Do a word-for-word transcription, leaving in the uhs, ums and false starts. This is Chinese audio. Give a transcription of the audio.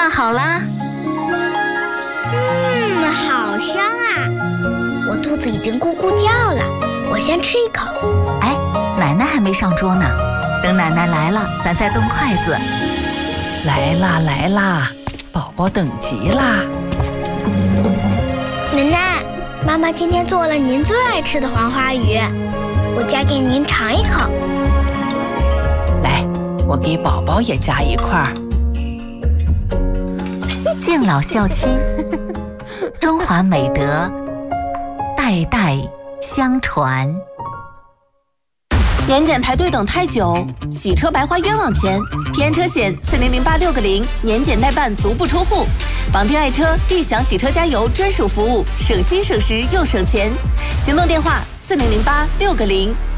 饭好啦。 嗯，好香啊！我肚子已经咕咕叫了，我先吃一口。 哎，奶奶还没上桌呢，等奶奶来了，咱再动筷子。 来啦来啦，宝宝等急啦！ 奶奶，妈妈今天做了您最爱吃的黄花鱼，我夹给您尝一口。 来，我给宝宝也夹一块。 敬老孝亲，中华美德代代相传。 年检排队等太久，洗车白花冤枉钱。平安车险四零零八六个零，年检代办足不出户。绑定爱车，立享洗车加油专属服务，省心省时又省钱。行动电话四零零八六个零。